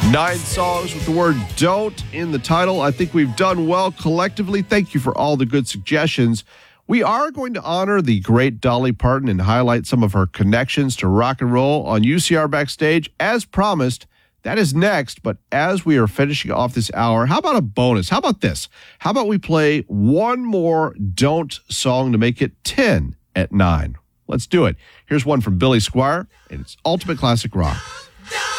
9 songs with the word don't in the title. I think we've done well collectively. Thank you for all the good suggestions. We are going to honor the great Dolly Parton and highlight some of her connections to rock and roll on UCR Backstage. As promised, that is next. But as we are finishing off this hour, how about a bonus? How about this? How about we play one more don't song to make it 10 at 9? Let's do it. Here's one from Billy Squier, and it's Ultimate Classic Rock.